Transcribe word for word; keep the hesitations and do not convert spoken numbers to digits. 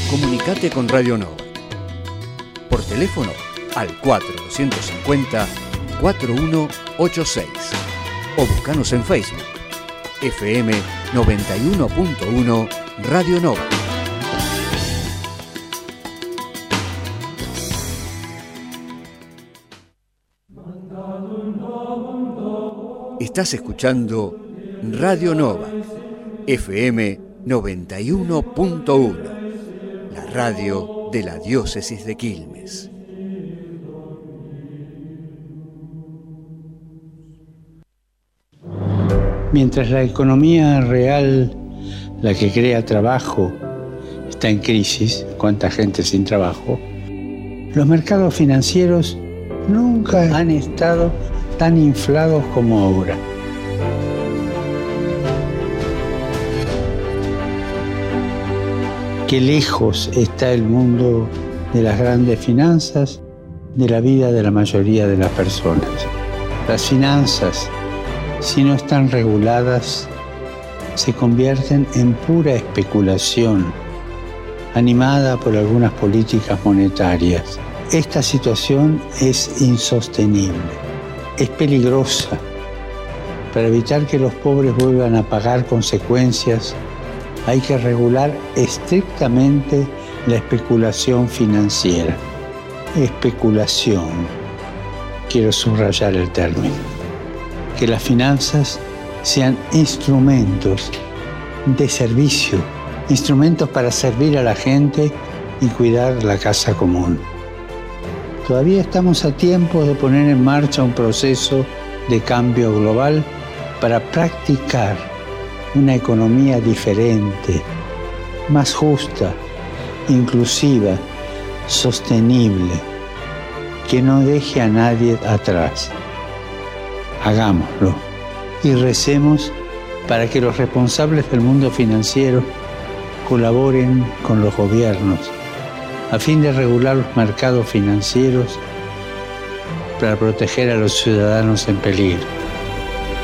Comunicate con Radio Nova. Por teléfono al cuatro dos cinco cero, cuatro uno ocho seis o buscanos en Facebook. F M noventa y uno punto uno Radio Nova. Estás escuchando Radio Nova, F M noventa y uno punto uno, la radio de la diócesis de Quilmes. Mientras la economía real, la que crea trabajo, está en crisis, cuánta gente sin trabajo, los mercados financieros nunca han estado tan inflados como ahora. Qué lejos está el mundo de las grandes finanzas de la vida de la mayoría de las personas. Las finanzas, si no están reguladas, se convierten en pura especulación, animada por algunas políticas monetarias. Esta situación es insostenible. Es peligrosa. Para evitar que los pobres vuelvan a pagar consecuencias, hay que regular estrictamente la especulación financiera. Especulación. Quiero subrayar el término. Que las finanzas sean instrumentos de servicio, instrumentos para servir a la gente y cuidar la casa común. Todavía estamos a tiempo de poner en marcha un proceso de cambio global para practicar una economía diferente, más justa, inclusiva, sostenible, que no deje a nadie atrás. Hagámoslo y recemos para que los responsables del mundo financiero colaboren con los gobiernos a fin de regular los mercados financieros para proteger a los ciudadanos en peligro.